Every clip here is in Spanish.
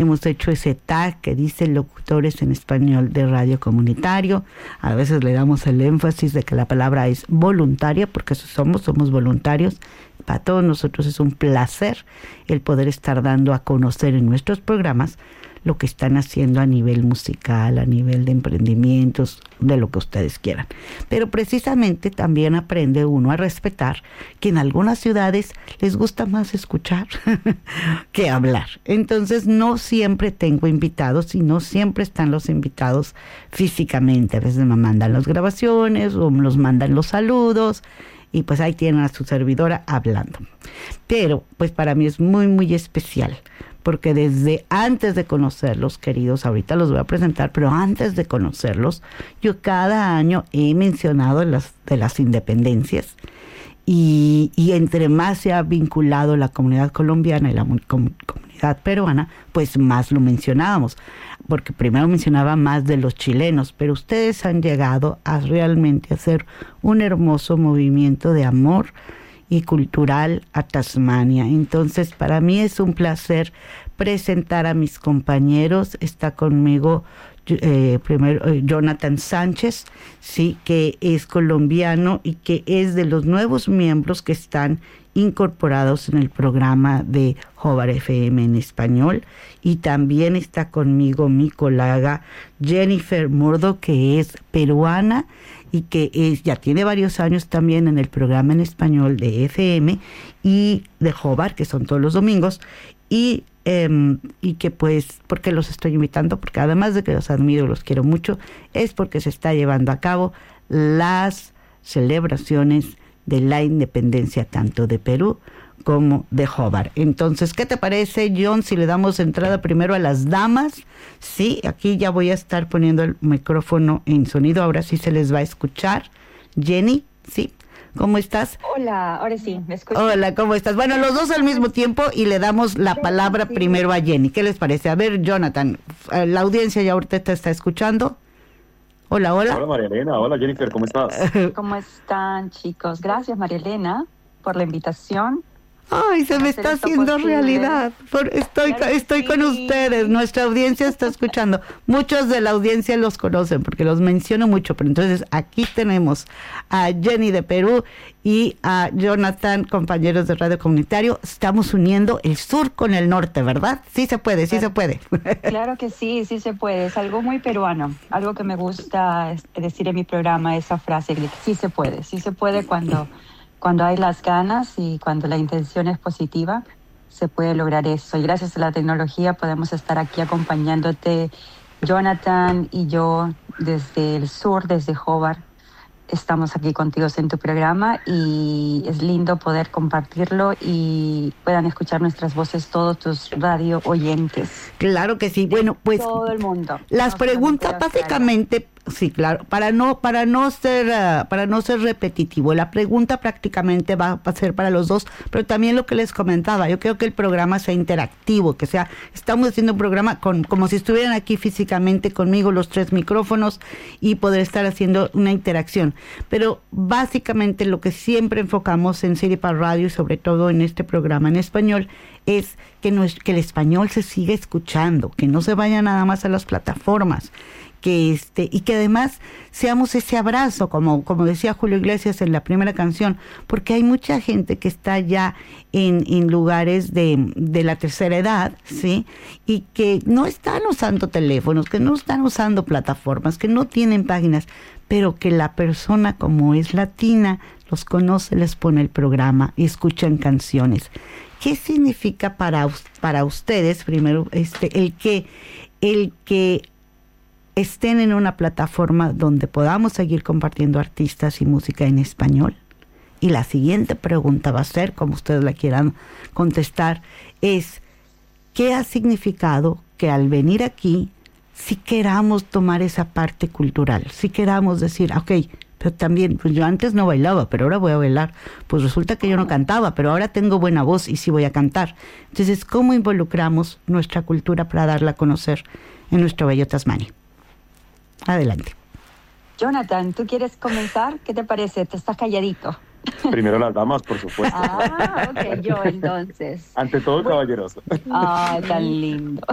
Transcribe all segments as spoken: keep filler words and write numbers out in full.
Hemos hecho ese tag que dice locutores en español de radio comunitario. A veces le damos el énfasis de que la palabra es voluntaria, porque eso somos, somos voluntarios. Para todos nosotros es un placer el poder estar dando a conocer en nuestros programas lo que están haciendo a nivel musical, a nivel de emprendimientos, de lo que ustedes quieran. Pero precisamente también aprende uno a respetar que en algunas ciudades les gusta más escuchar que hablar. Entonces no siempre tengo invitados y no siempre están los invitados físicamente. A veces me mandan las grabaciones o me los mandan los saludos. Y pues ahí tienen a su servidora hablando. Pero pues para mí es muy, muy especial. Porque desde antes de conocerlos, queridos, ahorita los voy a presentar, pero antes de conocerlos, yo cada año he mencionado las de las independencias. Y, y entre más se ha vinculado la comunidad colombiana y la com- comunidad peruana, pues más lo mencionábamos. Porque primero mencionaba más de los chilenos, pero ustedes han llegado a realmente hacer un hermoso movimiento de amor y cultural a Tasmania. Entonces, para mí es un placer presentar a mis compañeros. Está conmigo eh, primero eh, Jonathan Sánchez, sí, que es colombiano y que es de los nuevos miembros que están incorporados en el programa de Jobar F M en español. Y también está conmigo mi colega Jennifer Murdo, que es peruana y que es, ya tiene varios años también en el programa en español de F M y de Jobar, que son todos los domingos, y, eh, y que pues, porque los estoy invitando, porque además de que los admiro, los quiero mucho, es porque se está llevando a cabo las celebraciones de la independencia tanto de Perú como de Jobar. Entonces, ¿qué te parece, John, si le damos entrada primero a las damas? Sí, aquí ya voy a estar poniendo el micrófono en sonido, ahora sí se les va a escuchar. Jenny, ¿sí? ¿Cómo estás? Hola, ahora sí, ¿me escuchas? Hola, ¿cómo estás? Bueno, los dos al mismo tiempo y le damos la palabra sí. primero a Jenny. ¿Qué les parece? A ver, Jonathan, la audiencia ya ahorita te está escuchando. Hola, hola. Hola, María Elena. Hola, Jennifer, ¿cómo estás? ¿Cómo están, chicos? Gracias, María Elena, por la invitación. Ay, se me está haciendo posible. realidad. Por, estoy claro estoy sí. con ustedes. Nuestra audiencia está escuchando. Muchos de la audiencia los conocen porque los menciono mucho. Pero entonces aquí tenemos a Jenny de Perú y a Jonathan, compañeros de Radio Comunitario. Estamos uniendo el sur con el norte, ¿verdad? Sí se puede, sí claro. se puede. Claro que sí, sí se puede. Es algo muy peruano. Algo que me gusta decir en mi programa, esa frase, que sí se puede. Sí se puede cuando... Cuando hay las ganas y cuando la intención es positiva, se puede lograr eso. Y gracias a la tecnología podemos estar aquí acompañándote, Jonathan y yo, desde el sur, desde Jobar. Estamos aquí contigo en tu programa y es lindo poder compartirlo y puedan escuchar nuestras voces todos tus radio oyentes. Claro que sí. Bueno, pues todo el mundo. Las no preguntas básicamente, sí, claro, para no para no ser uh, para no ser repetitivo, la pregunta prácticamente va a ser para los dos, pero también lo que les comentaba, yo creo que el programa sea interactivo, que sea, estamos haciendo un programa con como si estuvieran aquí físicamente conmigo los tres micrófonos y poder estar haciendo una interacción. Pero básicamente lo que siempre enfocamos en Siripa Radio y sobre todo en este programa en español es que, no es que el español se siga escuchando, que no se vaya nada más a las plataformas, que este y que además seamos ese abrazo, como como decía Julio Iglesias en la primera canción, porque hay mucha gente que está ya en, en lugares de, de la tercera edad, ¿sí? Y que no están usando teléfonos, que no están usando plataformas, que no tienen páginas, pero que la persona, como es latina, los conoce, les pone el programa y escuchan canciones. ¿Qué significa para, para ustedes, primero, este el que el que estén en una plataforma donde podamos seguir compartiendo artistas y música en español? Y la siguiente pregunta va a ser, como ustedes la quieran contestar, es ¿qué ha significado que al venir aquí si queramos tomar esa parte cultural? Si queramos decir, ok, pero también, pues yo antes no bailaba, pero ahora voy a bailar. Pues resulta que yo no cantaba, pero ahora tengo buena voz y sí voy a cantar. Entonces, ¿cómo involucramos nuestra cultura para darla a conocer en nuestro bello Tasmania? Adelante. Jonathan, ¿tú quieres comenzar? ¿Qué te parece? Te estás calladito. Primero las damas, por supuesto. Ah, ok, yo entonces. Ante todo, caballeroso. Ah, tan lindo.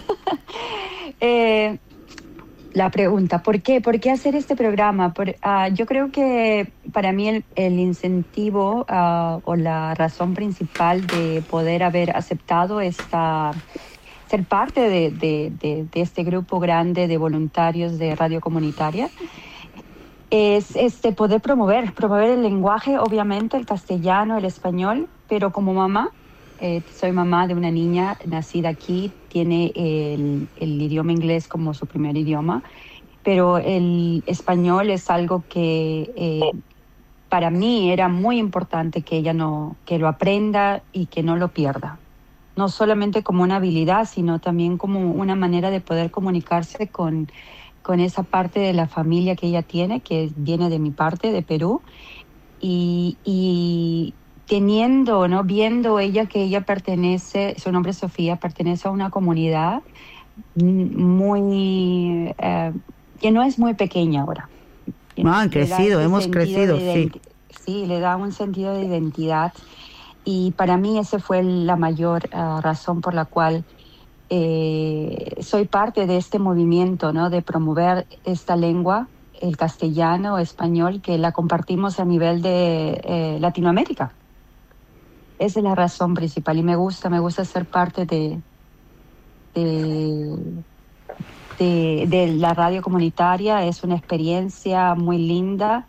eh, la pregunta, ¿por qué? ¿Por qué hacer este programa? Por, uh, yo creo que para mí el, el incentivo uh, o la razón principal de poder haber aceptado esta, ser parte de, de, de, de este grupo grande de voluntarios de radio comunitaria es este, poder promover, promover el lenguaje, obviamente, el castellano, el español, pero como mamá, eh, soy mamá de una niña nacida aquí, tiene el, el idioma inglés como su primer idioma, pero el español es algo que eh, para mí era muy importante que ella no, que lo aprenda y que no lo pierda. No solamente como una habilidad, sino también como una manera de poder comunicarse con, con esa parte de la familia que ella tiene, que viene de mi parte, de Perú, y, y teniendo, ¿no? Viendo ella que ella pertenece, su nombre es Sofía, pertenece a una comunidad muy, eh, que no es muy pequeña ahora. No, han crecido, hemos crecido, sí. Sí, le da un sentido de identidad. Y para mí esa fue la mayor uh, razón por la cual eh, soy parte de este movimiento, ¿no? De promover esta lengua, el castellano, español, que la compartimos a nivel de eh, Latinoamérica. Esa es la razón principal y me gusta, me gusta ser parte de, de, de, de la radio comunitaria. Es una experiencia muy linda.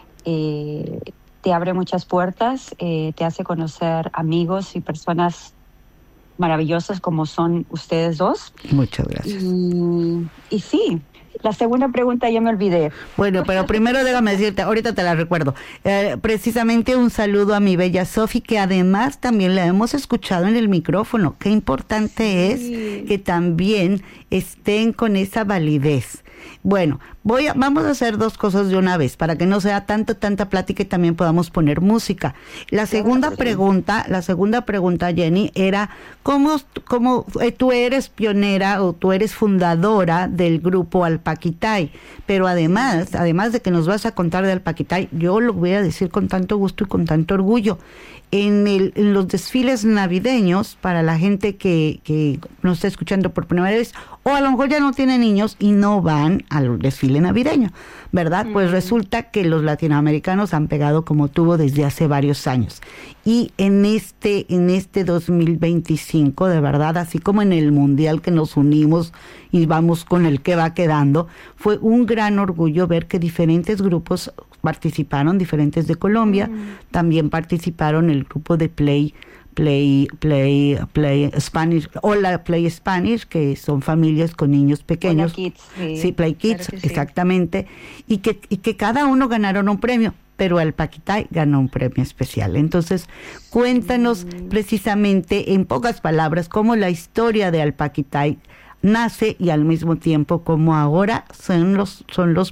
Eh, te abre muchas puertas, eh, te hace conocer amigos y personas maravillosas como son ustedes dos. Muchas gracias. Y, y sí, la segunda pregunta ya me olvidé. Bueno, pero primero déjame decirte, ahorita te la recuerdo. Eh, precisamente un saludo a mi bella Sofi, que además también la hemos escuchado en el micrófono. Qué importante sí. es que también estén con esa validez. Bueno, voy a, vamos a hacer dos cosas de una vez para que no sea tanta, tanta plática y también podamos poner música. La segunda pregunta, la segunda pregunta, Jenny, era ¿cómo, cómo eh, tú eres pionera o tú eres fundadora del grupo Alpaquitay? Pero además, además de que nos vas a contar de Alpaquitay, yo lo voy a decir con tanto gusto y con tanto orgullo. En, el, en los desfiles navideños, para la gente que, que nos está escuchando por primera vez, o a lo mejor ya no tiene niños y no van al desfile navideño, ¿verdad? Mm. Pues resulta que los latinoamericanos han pegado como tubo desde hace varios años. Y en este, en este dos mil veinticinco, de verdad, así como en el Mundial que nos unimos y vamos con el que va quedando, fue un gran orgullo ver que diferentes grupos participaron, diferentes de Colombia, mm. también participaron el grupo de Play, Play, Play, Play Spanish, Hola Play Spanish, que son familias con niños pequeños. Hola Kids, sí. Sí, Play Kids, claro sí. Exactamente, y que, y que cada uno ganaron un premio, pero Alpaquitay ganó un premio especial. Entonces, cuéntanos sí. precisamente, en pocas palabras, cómo la historia de Alpaquitay nace y al mismo tiempo cómo ahora son los, son los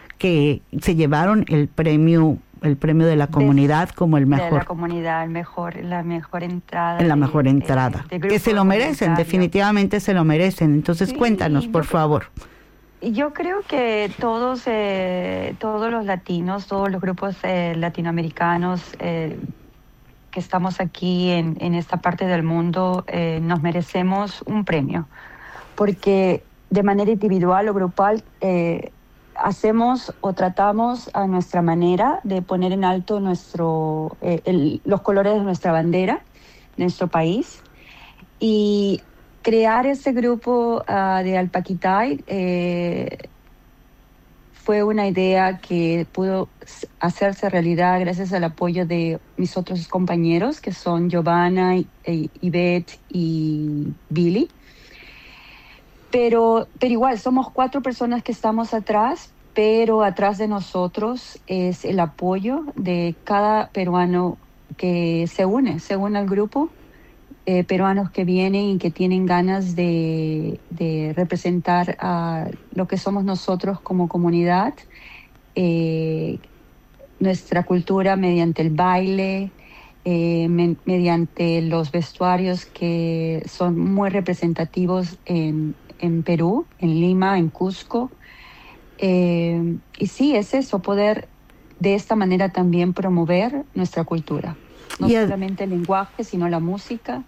que se llevaron el premio el premio de la comunidad de, como el mejor de la comunidad el mejor la mejor entrada en la mejor de, entrada de, de que se lo merecen, definitivamente se lo merecen. Entonces sí, cuéntanos por yo, favor. Yo creo que todos eh, todos los latinos, todos los grupos eh, latinoamericanos eh, que estamos aquí en, en esta parte del mundo eh, nos merecemos un premio, porque de manera individual o grupal eh, hacemos o tratamos a nuestra manera de poner en alto nuestro eh, el, los colores de nuestra bandera, de nuestro país, y crear ese grupo uh, de Alpaquitay eh, fue una idea que pudo hacerse realidad gracias al apoyo de mis otros compañeros, que son Giovanna, Ivette y Billy. Pero, pero igual, somos cuatro personas que estamos atrás, pero atrás de nosotros es el apoyo de cada peruano que se une, se une al grupo, eh, peruanos que vienen y que tienen ganas de, de representar a lo que somos nosotros como comunidad, eh, nuestra cultura mediante el baile, eh, me, mediante los vestuarios que son muy representativos en en Perú, en Lima, en Cusco. Eh, y sí, es eso, poder de esta manera también promover nuestra cultura. No Y el- solamente el lenguaje, sino la música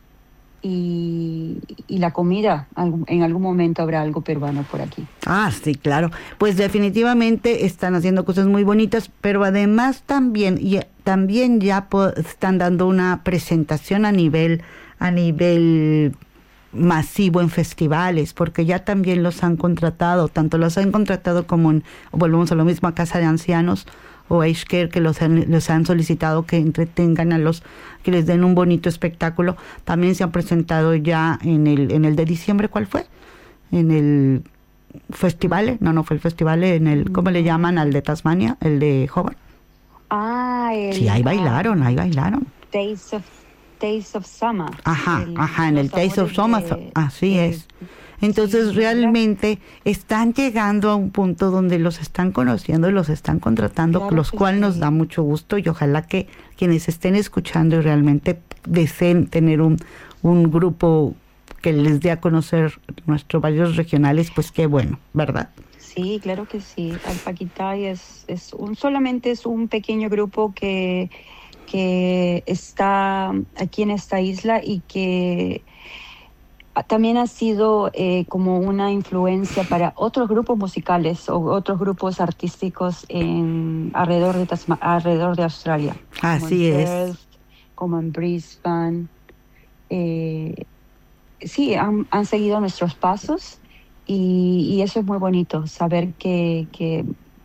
y, y la comida. Algún- En algún momento habrá algo peruano por aquí. Ah, sí, claro. Pues definitivamente están haciendo cosas muy bonitas, pero además también, y también ya po- están dando una presentación a nivel, a nivel masivo en festivales, porque ya también los han contratado, tanto los han contratado como en, volvemos a lo mismo, a Casa de Ancianos o a Ixquer, que los han, los han solicitado que entretengan a los, que les den un bonito espectáculo. También se han presentado ya en el, en el de diciembre, ¿cuál fue? En el festival, no, no fue el festival, en el, ¿cómo le llaman al de Tasmania? El de Hobart. Ah, el, Sí, ahí ah, bailaron, ahí bailaron. Taste of, Taste of Summer. Ajá, El- ajá, en el los Taste of sabores Summer, de- así de- es. Entonces sí, realmente están llegando a un punto donde los están conociendo y los están contratando, Claro los que cuales nos sí. da mucho gusto y ojalá que quienes estén escuchando y realmente deseen tener un, un grupo que les dé a conocer nuestros valores regionales, pues qué bueno, ¿verdad? Sí, claro que sí. Alpaquitay es, es un, solamente es un pequeño grupo que, que está aquí en esta isla y que también ha sido eh, como una influencia para otros grupos musicales o otros grupos artísticos en alrededor de Tasma- alrededor de Australia. como Así en es. Perth, como en Brisbane. Eh, sí, han, han seguido nuestros pasos y, y eso es muy bonito, saber que, que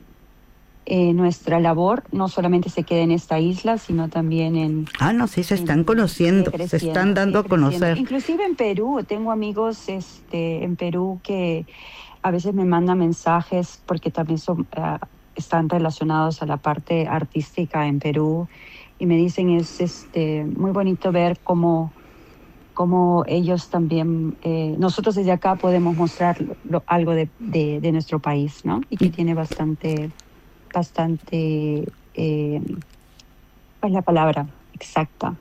eh, nuestra labor no solamente se queda en esta isla, sino también en... Ah, no, sí, se están en- conociendo, sigue se creciendo, están dando a sigue creciendo. conocer. Inclusive en Perú, tengo amigos este, en Perú que a veces me mandan mensajes porque también son, eh, están relacionados a la parte artística en Perú y me dicen es este, muy bonito ver cómo cómo ellos también, eh, nosotros desde acá podemos mostrar lo- algo de, de, de nuestro país, ¿no? Y que Y- tiene bastante, bastante, eh, ¿cuál es la palabra exacta?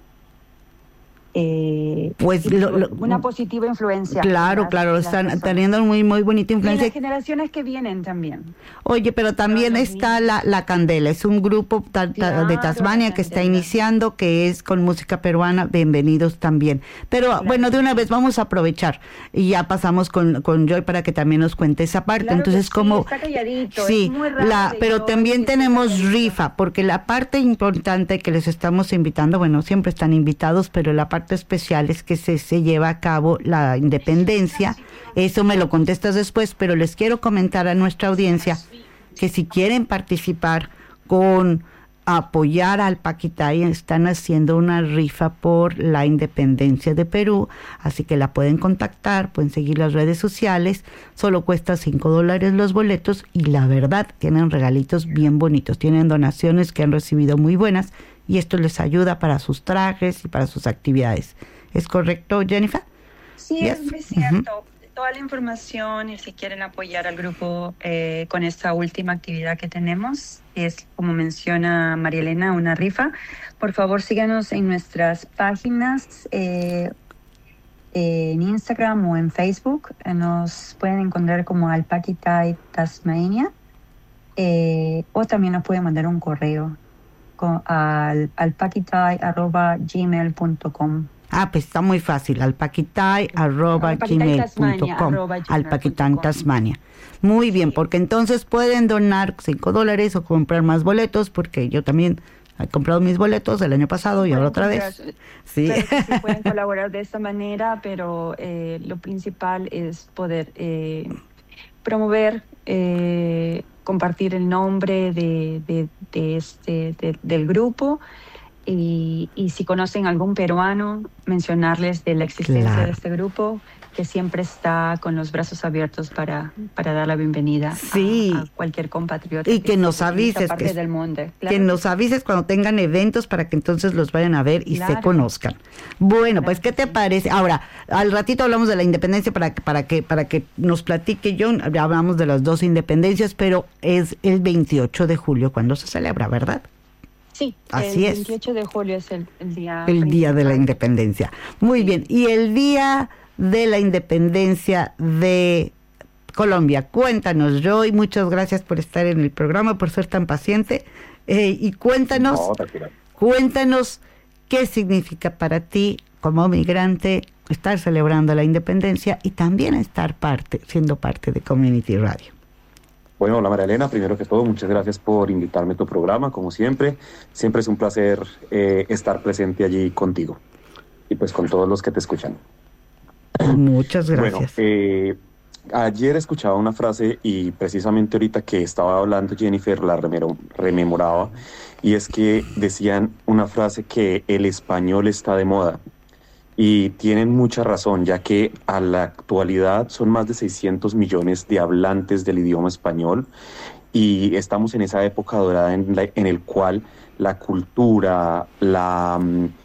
Eh, Pues lo- influ- lo- una positiva influencia. en Claro, las- claro, en las están personas. teniendo muy, muy bonita Y en influencia. las generaciones que vienen también. Oye, pero también los está niños. la, la Candela, es un grupo ta- ta- Claro, de La Tasmania que está Candela. iniciando, que es con música peruana, bienvenidos también. Pero Claro. bueno, de una vez vamos a aprovechar y ya pasamos con, con Joy para que también nos cuente esa parte. Claro que Entonces, sí, como... está calladito, Sí, es muy raro la, de pero Joy también que esté tenemos calladito. rifa, porque la parte importante que les estamos invitando, bueno, siempre están invitados, pero la parte especial es que se, se lleva a cabo la independencia. Eso me lo contestas después, pero les quiero comentar a nuestra audiencia que si quieren participar con apoyar al Alpaquitay, están haciendo una rifa por la independencia de Perú, así que la pueden contactar, pueden seguir las redes sociales, solo cuesta cinco dólares los boletos y la verdad tienen regalitos bien bonitos, tienen donaciones que han recibido muy buenas y esto les ayuda para sus trajes y para sus actividades. ¿Es correcto, Jennifer? Sí, Yes. es muy cierto. Toda la información y si quieren apoyar al grupo eh, con esta última actividad que tenemos, es como menciona María Elena, una rifa. Por favor, síganos en nuestras páginas eh, eh, en Instagram o en Facebook. Eh, nos pueden encontrar como Alpaquitay Tasmania eh, o también nos pueden mandar un correo con, al alpaquitay arroba gmail punto com. Ah, pues está muy fácil, alpaquitay arroba gmail punto com, Alpaquitay Tasmania. Muy bien, porque entonces pueden donar cinco dólares o comprar más boletos, porque yo también he comprado mis boletos el año pasado y ahora otra vez. Sí. Claro que sí, pueden colaborar de esta manera, pero eh, lo principal es poder eh, promover, eh, compartir el nombre de, de, de este de, del grupo. Y, y si conocen algún peruano, mencionarles de la existencia Claro. de este grupo, que siempre está con los brazos abiertos para, para dar la bienvenida Sí. a, a cualquier compatriota. Y que nos esté en esta avises, parte que- del mundo. Claro Que nos avises cuando tengan eventos para que entonces los vayan a ver y se Claro. conozcan. Bueno, Claro pues ¿qué que te sí. parece? Ahora, al ratito hablamos de la independencia para que para que para que nos platique John, ya hablamos de las dos independencias, pero es el veintiocho de julio cuando se celebra, ¿verdad? Sí, Así el es. veintiocho de julio es el, el día El día de la principal. independencia. Muy Sí. bien. Y el día de la independencia de Colombia. Cuéntanos, Joy. Muchas gracias por estar en el programa, por ser tan paciente. Eh, y cuéntanos, No, tranquila. cuéntanos qué significa para ti como migrante estar celebrando la independencia y también estar parte, siendo parte de Community Radio. Bueno, hola María Elena, primero que todo, muchas gracias por invitarme a tu programa, como siempre. Siempre es un placer eh, estar presente allí contigo y pues con todos los que te escuchan. Muchas gracias. Bueno, eh, ayer escuchaba una frase y precisamente ahorita que estaba hablando Jennifer la remero, rememoraba, y es que decían una frase que el español está de moda. Y tienen mucha razón, ya que a la actualidad son más de seiscientos millones de hablantes del idioma español y estamos en esa época dorada en, la, en el cual la cultura, la,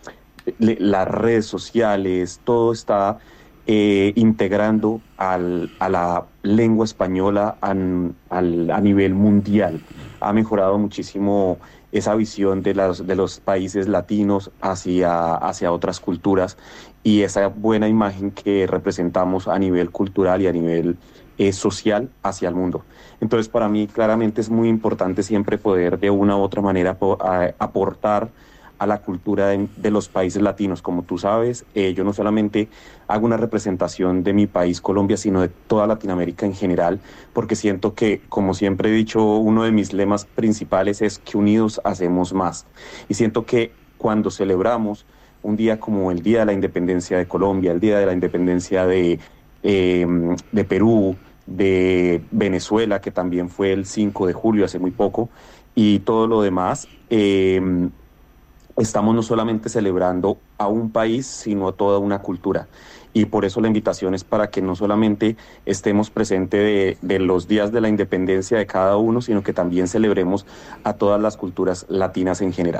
le, las redes sociales, todo está eh, integrando al, a la lengua española an, al, a nivel mundial. Ha mejorado muchísimo esa visión de, las, de los países latinos hacia, hacia otras culturas y esa buena imagen que representamos a nivel cultural y a nivel eh, social hacia el mundo. Entonces, para mí, claramente es muy importante siempre poder de una u otra manera po- a, aportar a la cultura de, de los países latinos. Como tú sabes, eh, yo no solamente hago una representación de mi país, Colombia, sino de toda Latinoamérica en general, porque siento que, como siempre he dicho, uno de mis lemas principales es que unidos hacemos más. Y siento que cuando celebramos un día como el Día de la Independencia de Colombia, el Día de la Independencia de, eh, de Perú, de Venezuela, que también fue el cinco de julio, hace muy poco, y todo lo demás, eh, estamos no solamente celebrando a un país, sino a toda una cultura. Y por eso la invitación es para que no solamente estemos presentes de, de los días de la independencia de cada uno, sino que también celebremos a todas las culturas latinas en general.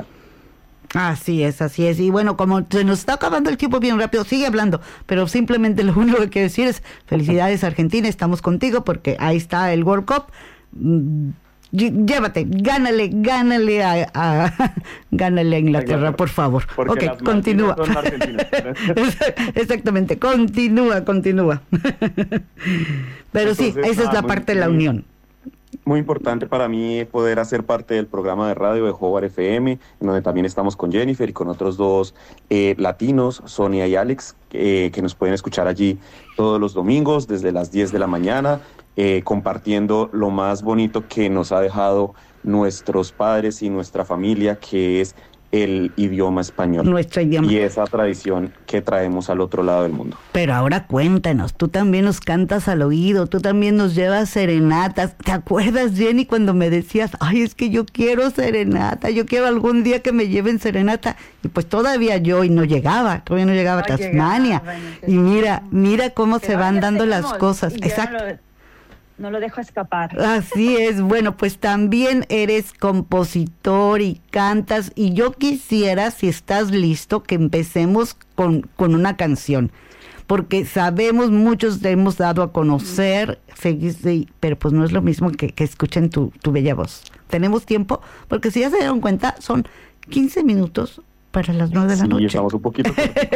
Así es, así es. Y bueno, como se nos está acabando el tiempo bien rápido, sigue hablando, pero simplemente lo único que quiero decir es felicidades Argentina, estamos contigo porque ahí está el World Cup. Mm, Llévate, gánale, gánale a, a gánale a Inglaterra, por favor. Porque ok, continúa. Son argentinas. Exactamente, continúa, continúa. Pero Entonces, sí, esa nada, es la muy, parte de la unión. Muy importante para mí poder hacer parte del programa de radio de Howard F M, en donde también estamos con Jennifer y con otros dos eh, latinos, Sonia y Alex, eh, que nos pueden escuchar allí todos los domingos desde las diez de la mañana. Eh, compartiendo lo más bonito que nos ha dejado nuestros padres y nuestra familia, que es el idioma español. Nuestro idioma. Y esa tradición que traemos al otro lado del mundo. Pero ahora cuéntanos, tú también nos cantas al oído, tú también nos llevas serenatas. ¿Te acuerdas, Jenny, cuando me decías, ay, es que yo quiero serenata, yo quiero algún día que me lleven serenata? Y pues todavía yo, y no llegaba, todavía no llegaba no a Tasmania. Llegaba, bueno, y mira, mira cómo se van dando las cosas. Exacto. No lo dejo escapar. Así es, bueno, pues también eres compositor y cantas, y yo quisiera, si estás listo, que empecemos con, con una canción, porque sabemos, muchos te hemos dado a conocer, mm. pero pues no es lo mismo que, que escuchen tu, tu bella voz. ¿Tenemos tiempo? Porque si ya se dieron cuenta, son quince minutos para las nueve de la sí, noche. Y estamos un poquito.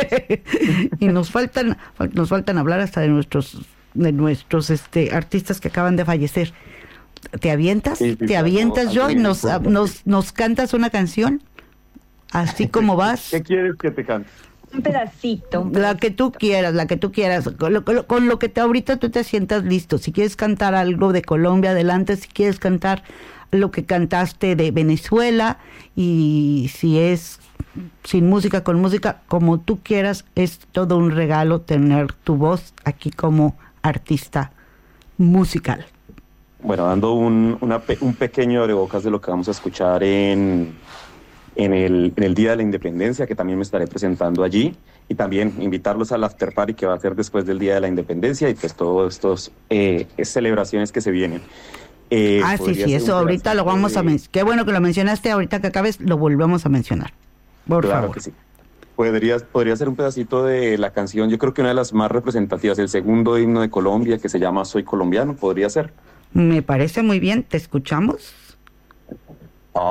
Y nos faltan, nos faltan hablar hasta de nuestros... de nuestros este artistas que acaban de fallecer. ¿Te avientas? Sí, sí, ¿Te avientas, no, Joy? ¿Nos, a, nos, ¿Nos cantas una canción? Así como vas. ¿Qué quieres que te cante? Un pedacito. Un pedacito. La que tú quieras, la que tú quieras. Con lo, con, con lo que te, ahorita tú te sientas listo. Si quieres cantar algo de Colombia, adelante. Si quieres cantar lo que cantaste de Venezuela, y si es sin música, con música, como tú quieras, es todo un regalo tener tu voz aquí como artista musical. Bueno, dando un, una, un pequeño abrebocas de lo que vamos a escuchar en, en, el, en el Día de la Independencia, que también me estaré presentando allí, y también invitarlos al after party que va a ser después del Día de la Independencia y pues todas estas eh, celebraciones que se vienen. Eh, ah, sí, sí, eso ahorita lo vamos de... a mencionar. Qué bueno que lo mencionaste, ahorita que acabes lo volvemos a mencionar. Por claro favor. Que sí. Podría, podría ser un pedacito de la canción, yo creo que una de las más representativas, el segundo himno de Colombia, que se llama Soy Colombiano, podría ser. Me parece muy bien, ¿te escuchamos?